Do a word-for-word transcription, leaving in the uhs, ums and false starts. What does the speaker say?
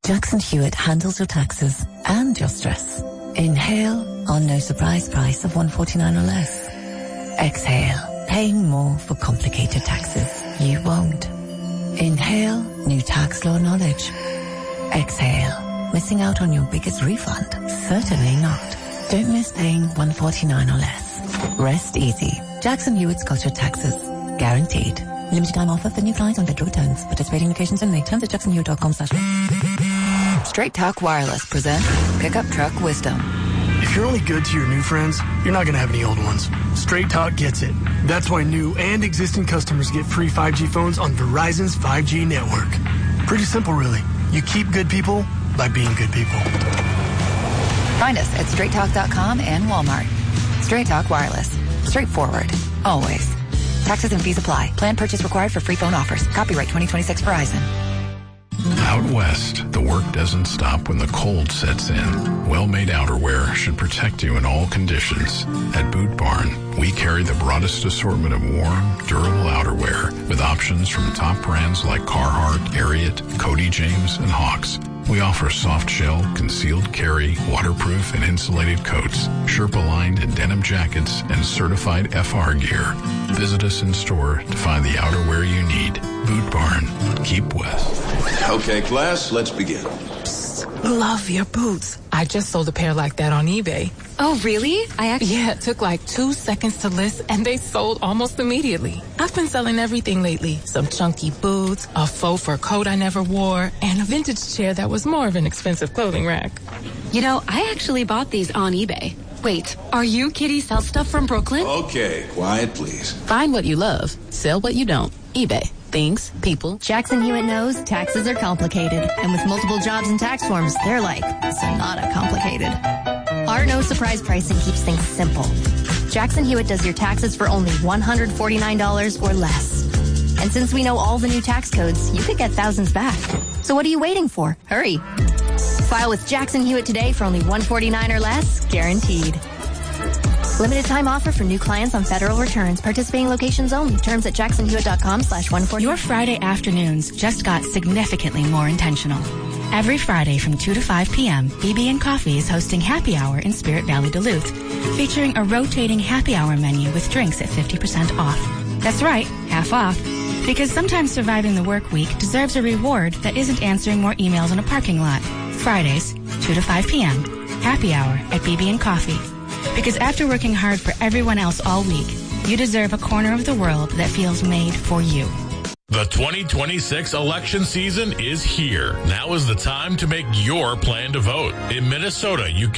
Jackson Hewitt handles your taxes and your stress. Inhale on no surprise price of one hundred forty-nine dollars or less. Exhale, paying more for complicated taxes. You won't. Inhale, new tax law knowledge. Exhale, missing out on your biggest refund? Certainly not. Don't miss paying one hundred forty-nine dollars or less. Rest easy. Jackson Hewitt's got your taxes. Guaranteed. Limited time offer for new clients on federal returns. Participating locations only. Terms at jackson hewitt dot com slash. Straight Talk Wireless presents Pickup Truck Wisdom. If you're only good to your new friends, you're not going to have any old ones. Straight Talk gets it. That's why new and existing customers get free five G phones on Verizon's five G network. Pretty simple, really. You keep good people by being good people. Find us at straight talk dot com and Walmart. Straight Talk Wireless. Straightforward. Always. Taxes and fees apply. Plan purchase required for free phone offers. Copyright twenty twenty-six Verizon. Out west, the work doesn't stop when the cold sets in. Well-made outerwear should protect you in all conditions. At Boot Barn, we carry the broadest assortment of warm, durable outerwear with options from top brands like Carhartt, Ariat, Cody James, and Hawks. We offer soft shell, concealed carry, waterproof and insulated coats, Sherpa-lined and denim jackets, and certified F R gear. Visit us in store to find the outerwear you need. Boot Barn. Keep west. Okay, class, let's begin. Love your boots. I just sold a pair like that on eBay. Oh, really? I actually... Yeah, it took like two seconds to list, and they sold almost immediately. I've been selling everything lately. Some chunky boots, a faux fur coat I never wore, and a vintage chair that was more of an expensive clothing rack. You know, I actually bought these on eBay. Wait, are you Kitty Sell Stuff from Brooklyn? Okay, quiet, please. Find what you love. Sell what you don't. eBay. Things, people. Jackson Hewitt knows taxes are complicated, and with multiple jobs and tax forms, they're like Sonata complicated. Our no surprise pricing keeps things simple. Jackson Hewitt does your taxes for only one hundred forty-nine dollars or less. And since we know all the new tax codes, you could get thousands back. So what are you waiting for? Hurry. File with Jackson Hewitt today for only one hundred forty-nine dollars or less, guaranteed. Limited time offer for new clients on federal returns. Participating locations only. Terms at jackson hewitt dot com slash one forty. Your Friday afternoons just got significantly more intentional. Every Friday from two to five p.m., B B and Coffee is hosting Happy Hour in Spirit Valley, Duluth, featuring a rotating happy hour menu with drinks at fifty percent off. That's right, half off. Because sometimes surviving the work week deserves a reward that isn't answering more emails in a parking lot. Fridays, two to five p.m., Happy Hour at B B and Coffee. Because after working hard for everyone else all week, you deserve a corner of the world that feels made for you. The twenty twenty-six election season is here. Now is the time to make your plan to vote. In Minnesota, you can